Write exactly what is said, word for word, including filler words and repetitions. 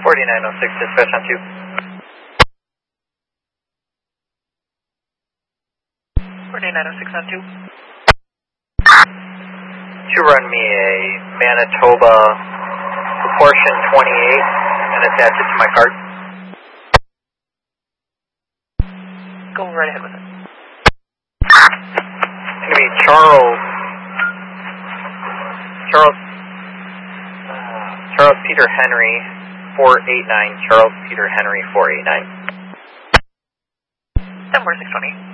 forty-nine oh six, dispatch on two. forty-nine oh six on two. To run me a Manitoba proportion twenty-eight and attach it to my card. Go right ahead with it. It's going to be Charles, Charles, uh, Charles Peter Henry, four eight nine, Charles Peter Henry, four eight nine. ten four six twenty.